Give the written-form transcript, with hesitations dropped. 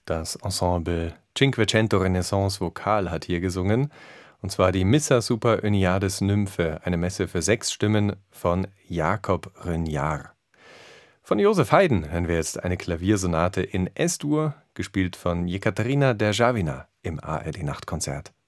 Das Ensemble Cinquecento Renaissance Vokal hat hier gesungen, und zwar die Missa Super Oeniades Nymphe, eine Messe für 6 Stimmen von Jakob Rönyar. Von Joseph Haydn hören wir jetzt eine Klaviersonate in S-Dur, gespielt von Jekaterina Derzhavina im ARD-Nachtkonzert.